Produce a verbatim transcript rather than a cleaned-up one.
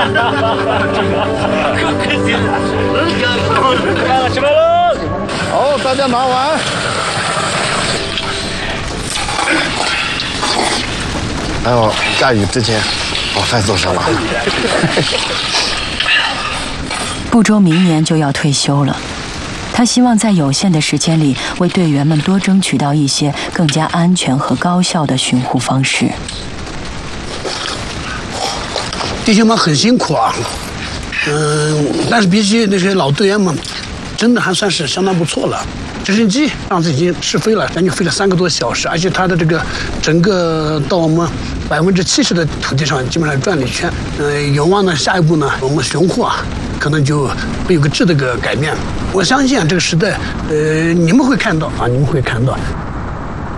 吃饭喽！ 好，大家拿完。还有下雨之前，把饭做上了。 步舟明年就要退休了，他希望在有限的时间里为队员们多争取到一些更加安全和高效的巡护方式。 弟兄们很辛苦啊，嗯，但是比起那些老队员们，真的还算是相当不错了。直升机上次已经试飞了，将近飞了三个多小时，而且它的这个整个到我们百分之七十的土地上基本上转了一圈。呃，有望呢，下一步呢，我们巡护啊，可能就会有个质的个改变。我相信啊，这个时代，呃，你们会看到啊，你们会看到。